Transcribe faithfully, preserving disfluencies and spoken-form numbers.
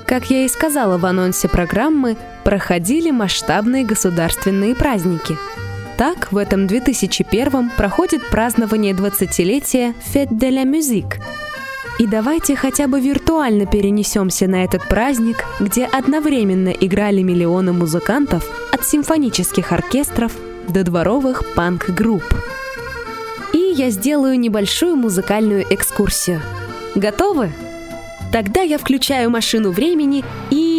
Как я и сказала в анонсе программы, проходили масштабные государственные праздники. Так, в этом две тысячи первом проходит празднование двадцатилетия Fête de la Musique. И давайте хотя бы виртуально перенесемся на этот праздник, где одновременно играли миллионы музыкантов от симфонических оркестров до дворовых панк-групп. И я сделаю небольшую музыкальную экскурсию. Готовы? Тогда я включаю машину времени и